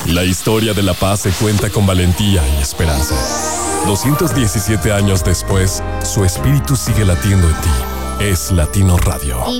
La historia de la paz se cuenta con valentía y esperanza. 217 años después, su espíritu sigue latiendo en ti. Es Latino Radio.